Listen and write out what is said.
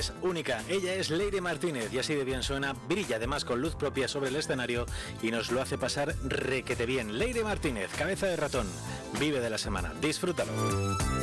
es única. Ella es Leire Martínez y así de bien suena, brilla además con luz propia sobre el escenario y nos lo hace pasar requete bien. Leire Martínez, Cabeza de Ratón, vive de la semana. Disfrútalo.